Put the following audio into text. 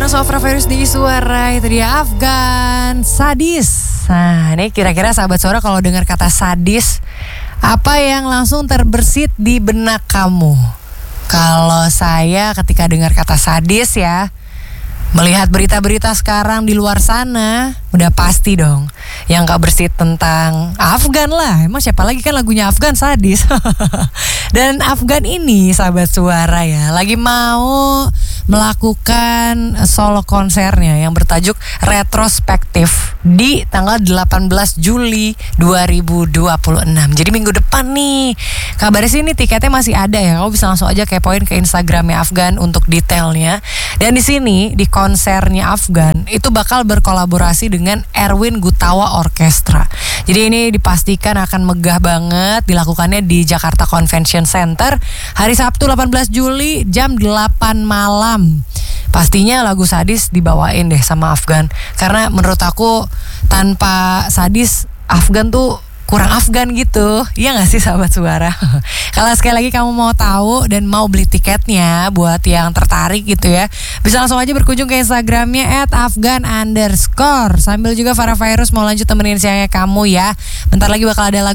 Sofra Virus di Suara. Itu dia Afgan, Sadis. Nah ini kira-kira sahabat suara kalau dengar kata sadis, apa yang langsung terbersit di benak kamu? Kalau saya ketika dengar kata sadis ya, melihat berita-berita sekarang di luar sana, udah pasti dong yang gak bersit tentang Afgan lah. Emang siapa lagi, kan lagunya Afgan Sadis. Dan Afgan ini sahabat suara ya, lagi mau melakukan solo konsernya yang bertajuk Retrospektif di tanggal 18 Juli 2026. Jadi minggu depan nih. Kabarnya sih ini tiketnya masih ada ya. Kamu bisa langsung aja kepoin ke Instagramnya Afgan untuk detailnya. Dan di sini di konsernya Afgan itu bakal berkolaborasi dengan Erwin Gutawa Orkestra. Jadi ini dipastikan akan megah banget, dilakukannya di Jakarta Convention Center hari Sabtu 18 Juli jam 8 malam. Pastinya lagu Sadis dibawain deh sama Afgan, karena menurut aku tanpa Sadis Afgan tuh kurang Afgan gitu. Iya gak sih sahabat suara? Kalau sekali lagi kamu mau tahu dan mau beli tiketnya buat yang tertarik gitu ya, bisa langsung aja berkunjung ke Instagramnya @afgan_. Sambil juga Farah Virus mau lanjut temenin siangnya kamu ya. Bentar lagi bakal ada lagu